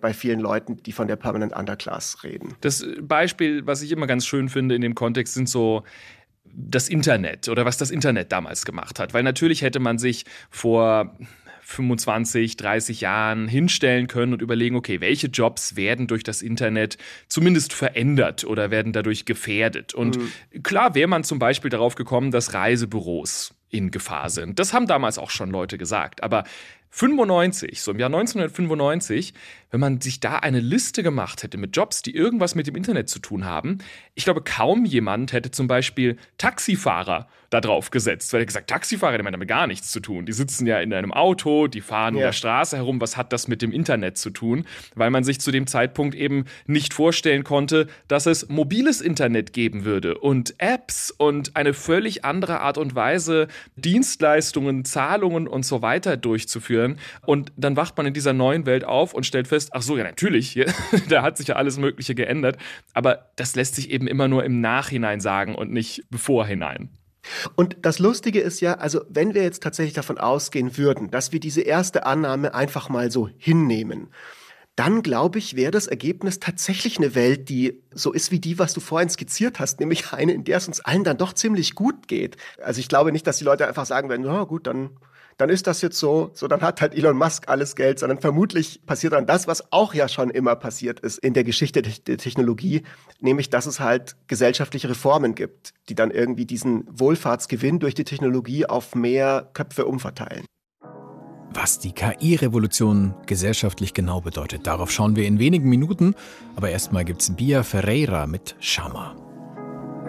bei vielen Leuten, die von der Permanent Underclass reden. Das Beispiel, was ich immer ganz schön finde in dem Kontext, sind so das Internet oder was das Internet damals gemacht hat. Weil natürlich hätte man sich vor 25, 30 Jahren hinstellen können und überlegen, okay, welche Jobs werden durch das Internet zumindest verändert oder werden dadurch gefährdet? Und klar wäre man zum Beispiel darauf gekommen, dass Reisebüros in Gefahr sind. Das haben damals auch schon Leute gesagt. Aber 95, so im Jahr 1995, wenn man sich da eine Liste gemacht hätte mit Jobs, die irgendwas mit dem Internet zu tun haben, ich glaube, kaum jemand hätte zum Beispiel Taxifahrer da drauf gesetzt. Weil er gesagt, Taxifahrer, die haben damit gar nichts zu tun. Die sitzen ja in einem Auto, die fahren in der Straße herum. Was hat das mit dem Internet zu tun? Weil man sich zu dem Zeitpunkt eben nicht vorstellen konnte, dass es mobiles Internet geben würde und Apps und eine völlig andere Art und Weise, Dienstleistungen, Zahlungen und so weiter durchzuführen. Und dann wacht man in dieser neuen Welt auf und stellt fest, ach so, ja natürlich, da hat sich ja alles Mögliche geändert. Aber das lässt sich eben immer nur im Nachhinein sagen und nicht bevorhinein. Und das Lustige ist ja, also wenn wir jetzt tatsächlich davon ausgehen würden, dass wir diese erste Annahme einfach mal so hinnehmen, dann glaube ich, wäre das Ergebnis tatsächlich eine Welt, die so ist wie die, was du vorhin skizziert hast, nämlich eine, in der es uns allen dann doch ziemlich gut geht. Also ich glaube nicht, dass die Leute einfach sagen werden, na gut, dann ist das jetzt so, dann hat halt Elon Musk alles Geld, sondern vermutlich passiert dann das, was auch ja schon immer passiert ist in der Geschichte der Technologie, nämlich, dass es halt gesellschaftliche Reformen gibt, die dann irgendwie diesen Wohlfahrtsgewinn durch die Technologie auf mehr Köpfe umverteilen. Was die KI-Revolution gesellschaftlich genau bedeutet, darauf schauen wir in wenigen Minuten. Aber erstmal gibt's Bia Ferreira mit Shamma.